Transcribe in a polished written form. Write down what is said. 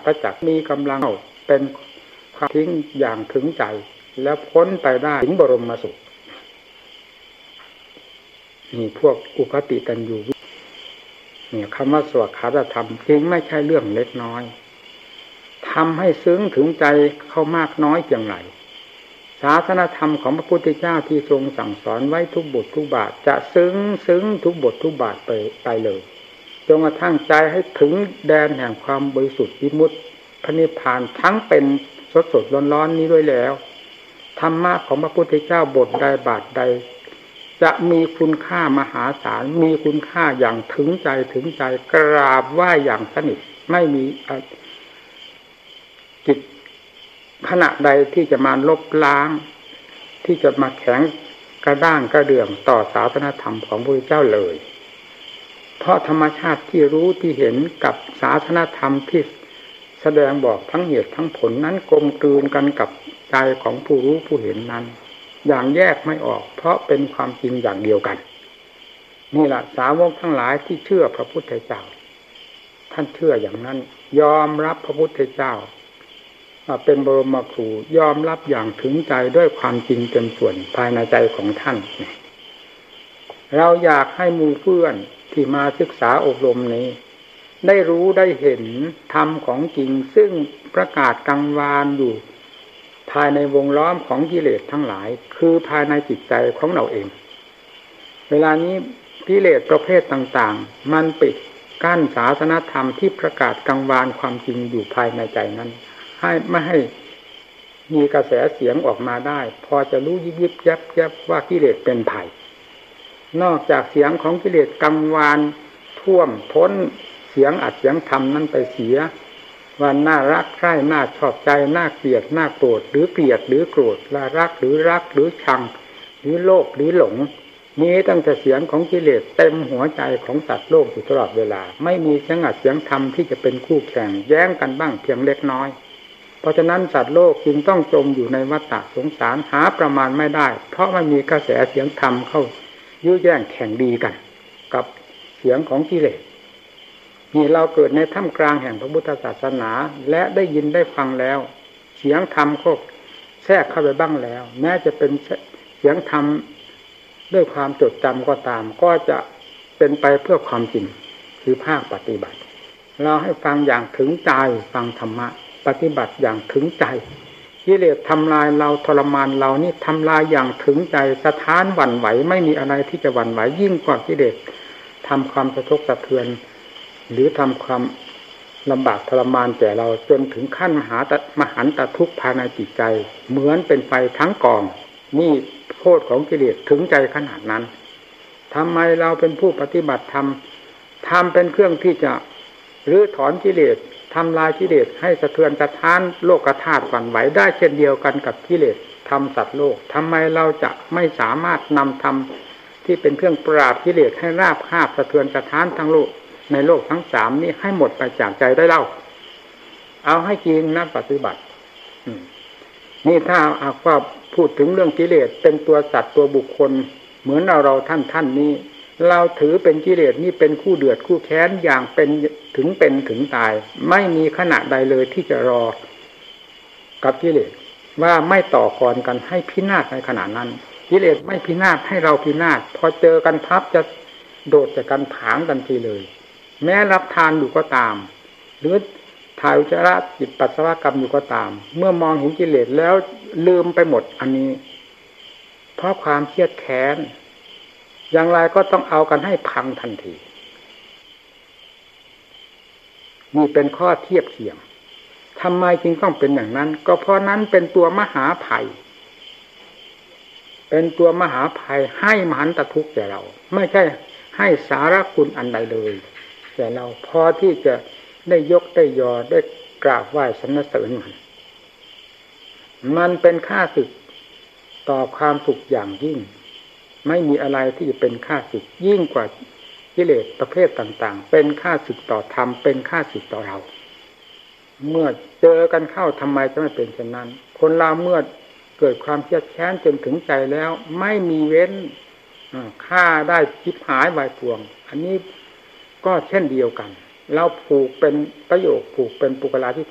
ประจักษ์มีกำลังเป็นความทิ้งอย่างถึงใจแล้วพ้นไปได้ถึงบรมสุขนี่พวกอุคติตันยูเนี่ยคำว่าสวดคาถธรรมจริงไม่ใช่เรื่องเล็กน้อยทำให้ซึ้งถึงใจเข้ามากน้อยเพียงไรศาสนธรรมของพระพุทธเจ้าที่ทรงสั่งสอนไว้ทุกบททุกบาทจะซึ้งทุกบททุกบาทไปเลยจนกระทั่งใจให้ถึงแดนแห่งความบริสุทธิ์วิมุตติพระนิพพานทั้งเป็นสดร้อนนี้ด้วยแล้วธรรมะของพระพุทธเจ้าบทใดบาทใดจะมีคุณค่ามหาศาลมีคุณค่าอย่างถึงใจกราบไหว้อย่างสนิทไม่มีจิตขณะใดที่จะมาลบล้างที่จะมาแข็งกระด้างกระเดื่องต่อศาสนธรรมของพระพุทธเจ้าเลยเพราะธรรมชาติที่รู้ที่เห็นกับศาสนธรรมที่แสดงบอกทั้งเหตุทั้งผลนั้นกลมกลืนกันกับใจของผู้รู้ผู้เห็นนั้นอย่างแยกไม่ออกเพราะเป็นความจริงอย่างเดียวกันนี่แหละสาวกทั้งหลายที่เชื่อพระพุทธเจ้าท่านเชื่ออย่างนั้นยอมรับพระพุทธเจ้าเป็นบรมครูยอมรับอย่างถึงใจด้วยความจริงเต็มส่วนภายในใจของท่านเราอยากให้หมู่เพื่อนที่มาศึกษาอบรมนี้ได้รู้ได้เห็นธรรมของจริงซึ่งประกาศกังวานอยู่ภายในวงล้อมของกิเลสทั้งหลายคือภายในจิตใจของเราเองเวลานี้กิเลสประเภทต่างๆมันปิดกั้นศาสนธรรมที่ประกาศกังวานความจริงอยู่ภายในใจนั้นให้ไม่ให้มีกระแสเสียงออกมาได้พอจะรู้ยิบยับว่ากิเลสเป็นภัยนอกจากเสียงของกิเลสกังวานท่วมท้นเสียงอัดเสียงธรรมนั้นไปเสียว่าน่ารักใคร่น่าชอบใจน่าเกลียดน่าโกรธหรือเกลียดหรือโกรธละรักหรือชังหรือโลภหรือหลงนี้ตั้งแต่เสียงของกิเลสเต็มหัวใจของสัตว์โลกอยู่ตลอดเวลาไม่มีเสียงอัดเสียงธรรมที่จะเป็นคู่แข่งแย้งกันบ้างเพียงเล็กน้อยเพราะฉะนั้นสัตว์โลกจึงต้องจมอยู่ในวัฏฏะสงสารหาประมาณไม่ได้เพราะไม่มีกระแสเสียงธรรมเข้ายื้อแย่งแข่งดีกันกับเสียงของกิเลสนี่เราเกิดในท่ามกลางแห่งพระพุทธศาสนาและได้ยินได้ฟังแล้วเสียงธรรมก็แทรกเข้าไปบ้างแล้วแม้จะเป็นเสียงธรรมด้วยความจดจำก็ตามก็จะเป็นไปเพื่อความจริงคือภาคปฏิบัติเราให้ฟังอย่างถึงใจฟังธรรมะปฏิบัติอย่างถึงใจกิเลสทำลายเราทรมานเรานี่ทำลายอย่างถึงใจสะท้านหวั่นไหวไม่มีอะไรที่จะหวั่นไหวยิ่งกว่ากิเลสทำความสะทกสะเทือนหรือทำความลำบากทรมานแก่เราจนถึงขั้นมหันตทุกข์ภายในจิตใจเหมือนเป็นไฟทั้งกองนี่โทษของกิเลสถึงใจขนาดนั้นทำไมเราเป็นผู้ปฏิบัติธรรมทำเป็นเครื่องที่จะรื้อถอนกิเลสทำลายกิเลสให้สะเทือนสะท้านโลกธาตุหวั่นไหวได้เช่นเดียวกันกับกิเลสทำสัตว์โลกทำไมเราจะไม่สามารถนำธรรมที่เป็นเครื่องปราบกิเลสให้ราบคาบสะเทือนสะท้านทั้งโลกในโลกทั้งสามนี้ให้หมดไปจากใจได้เล่าเอาให้จริงนะปฏิบัตินี่ถ้าว่าพูดถึงเรื่องกิเลสเป็นตัวสัตว์ตัวบุคคลเหมือนเราท่านนี้เราถือเป็นกิเลสนี่เป็นคู่เดือดคู่แค้นอย่างเป็นถึงตายไม่มีขณะใดเลยที่จะรอกับกิเลสว่าไม่ต่อกรกันให้พินาศในขณะนั้นกิเลสไม่พินาศให้เราพินาศพอเจอกันพับจะโดดจากกันผางกันทีเลยแม้รับทานอยู่ก็ตามหรือถ่ายอุจจาระจิตปัสสาวะกรรมอยู่ก็ตามเมื่อมองเห็นกิเลสแล้วลืมไปหมดอันนี้เพราะความเครียดแค้นอย่างไรก็ต้องเอากันให้พังทันทีนี่เป็นข้อเทียบเคียงทำไมจึงต้องเป็นอย่างนั้นก็เพราะนั้นเป็นตัวมหาภัยเป็นตัวมหาภัยให้มหันตทุกข์แก่เราไม่ใช่ให้สาระคุณอันใดเลยแต่เราพอที่จะได้ยกได้ยอได้กราบไหว้สรรเสริญมันเป็นค่าศึกต่อความสุขอย่างยิ่งไม่มีอะไรที่จะเป็นค่าศึกยิ่งกว่ากิเลสประเภทต่างๆเป็นค่าศึกต่อธรรมเป็นค่าศึกต่อเราเมื่อเจอกันเข้าทำไมจะไม่เป็นเช่นนั้นคนเราเมื่อเกิดความเครียดแค้นจนถึงใจแล้วไม่มีเว้นฆ่าได้ชิบหายวายป่วงอันนี้ก็เช่นเดียวกันเราผูกเป็นประโยคผูกเป็นปุกลาธิ